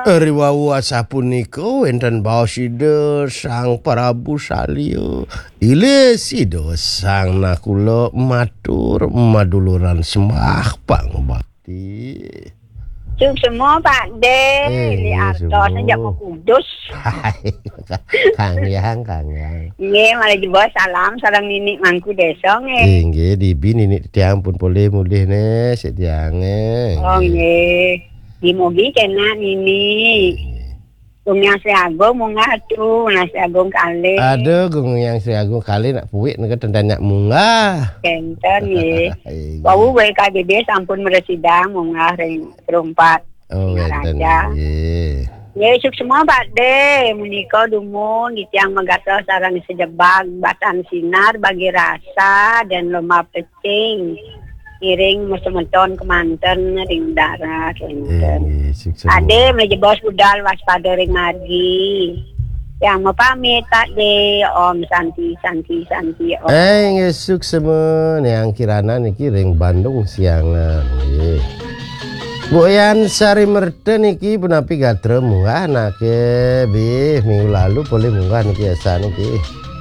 Riwawu asapuniko wonten baosida Sang Prabu Salya. Ile sida sang nakula matur maduluran sembah pangbakti. Suk semua Pak De, li artos njak kudus. Kang Yang. Nggih, malah jebos salam sareng ninik mangku desa nggih. Nggih, dibi ninik tiang pun boleh mulih ne sediange. Oh nggih. Dimogi kena ninik. Gung yang Sri Agung munggah tuh, nasi Agung kali. Aduh, gung yang Sri Agung kali nak puik nak tendanyak munggah. Kenten nggih. Wau we KBB sampun meresidang munggah ring 24. Oh, kenten nggih. Suk semua Pak De, menika dumun di tiang Megata sarang sejebak batan sinar bagi rasa dan lomba pecing. Iring mesemeton kemanten ring darah kenten. Ade mlejebos budal waspada ring margi. Yang mau pamit tak De Om Santi Om. Ngesuk semua yang kirana niki ring Bandung siangan nggih. Boyan Sari Merda niki punapi gatra munggah anake bih minggu lalu boleh munggah niki asa niki.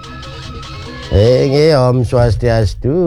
Nggih Om Swastiastu.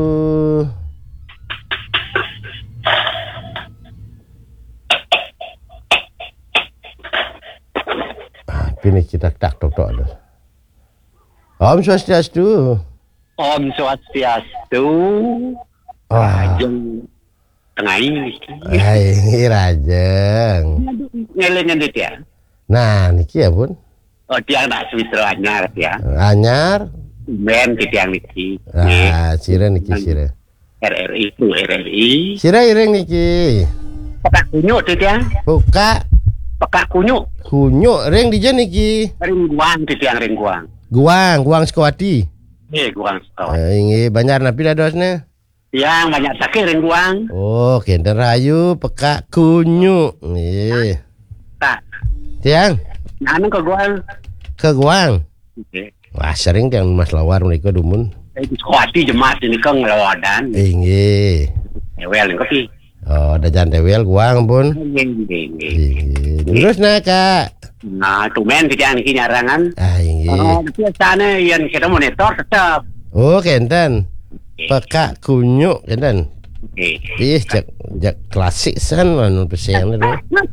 Ini kita tak tok ada. Om Swastiastu. Om Swastiastu. Rajeng tengah ini. Ini rajeng. Ngelengan dit ya. Nah, niki ya pun. Oh, tiang nak Swisro anyar ya. Anyar. Men tiang niki. Ah, sira niki sira. RRI itu RRI. Sira ireng niki. Pekak kunyuk dit ya. Buka. Pekak kunyuk. Kunyuk ring di jen niki. Ring guang dit yang ring guang. Guang Sukawati. Guang Sukawati. Ini banyak napi dadosnya. Yang banyak sakit ring guang. Oh, kender rayu pekak kunyuk. Nih. Tak. Tiang. Anu ke guang. Ke guang. Oke. Wah, sering tiang Mas Lawar mereka dumun. Sukawati jemaat ini ke ngelawadan. Nggih. Ewel kopi. Oh, ada jantewel guang pun. Nggih. Terus nak Kak. Nah, tumen kita niki nyarangan. Nggih. Oh, biasane yen kita monitor tetap. Oh, kenten. Pekak kunyuk kenten. Oke. Ih, jak klasik san anu peseng itu.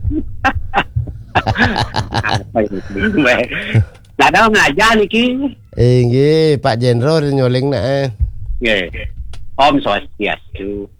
Nah, ada belajar niki. Nggih, Pak Jenderal nyoleng nak. Nggih. Om Swastiastu.